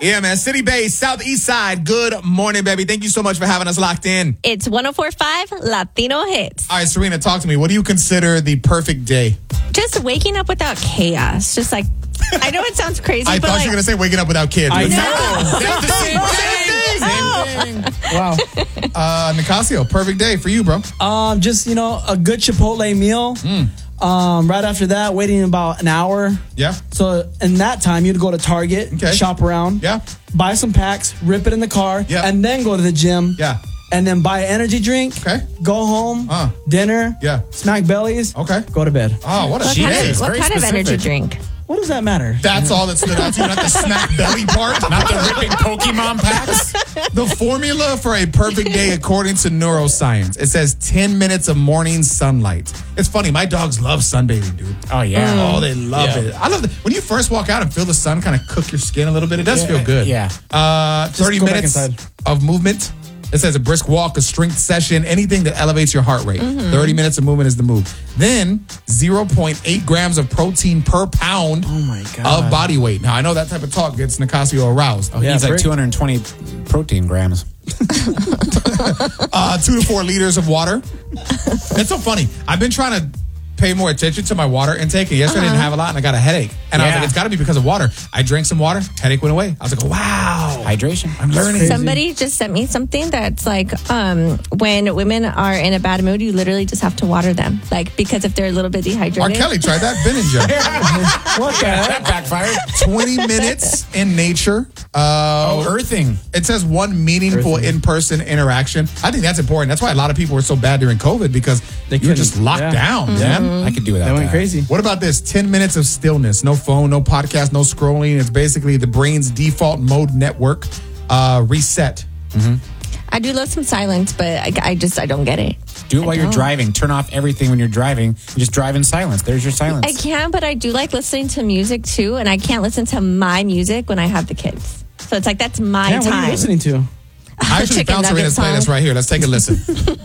Yeah, man. City Base, Southeast Side. Good morning, baby. Thank you so much for having us locked in. It's 104.5 Latino Hits. All right, Serena, talk to me. What do you consider the perfect day? Just waking up without chaos. Just like, I know it sounds crazy, I but thought like, you were going to say waking up without kids. I But know. That's the same thing. Same thing. Wow. Nicasio, perfect day for you, bro. Just, a good Chipotle meal. Right after that, waiting about an hour. Yeah. So in that time, you'd go to Target, Okay. shop around, Yeah. buy some packs, rip it in the car, Yeah. and then go to the gym. Yeah. And then buy an energy drink. Okay. Go home. Dinner. Yeah. Smack bellies. Okay. Go to bed. Oh, what a what day. kind of energy drink? What does that matter? That's all that stood out to you, not the smack belly part. Not the ripping Pokemon packs. The formula for a perfect day, according to neuroscience, it says 10 minutes of morning sunlight. It's funny, my dogs love sunbathing, dude. Oh, yeah. Oh, they love it. I love it. When you first walk out and feel the sun kind of cook your skin a little bit, it does feel good. Yeah. 30 go back minutes inside. of movement. It says a brisk walk, a strength session, anything that elevates your heart rate. 30 minutes of movement is the move. Then 0.8 grams of protein per pound my God. of body weight. Now, I know that type of talk gets Nicasio aroused. Oh, he needs like Frick. 220 protein grams. 2 to 4 liters of water. It's so funny. I've been trying to pay more attention to my water intake, and yesterday I didn't have a lot, and I got a headache. And I was Yeah. like, it's got to be because of water. I drank some water, headache went away. I was like, wow. Hydration. I'm learning. Somebody just sent me something that's like, when women are in a bad mood, you literally just have to water them. Like, because if they're a little bit dehydrated. R. Kelly tried that. Ben and Joe. What the heck? That backfired. 20 minutes in nature. Earthing. It says one meaningful in-person interaction. I think that's important. That's why a lot of people were so bad during COVID, because you were couldn't- just locked yeah. down, man. I could do without That went that. crazy. What about this? 10 minutes of stillness. No phone, no podcast, no scrolling. It's basically the brain's default mode network reset. I do love some silence, but I don't get it. Do it while you're don't. driving. Turn off everything when you're driving. You just drive in silence. There's your silence. I can, but I do like listening to music too, and I can't listen to my music when I have the kids. So it's like, that's my Yeah, time. what are you listening to? I actually Chicken found nugget Serena's playlist song. right here. Let's take a listen.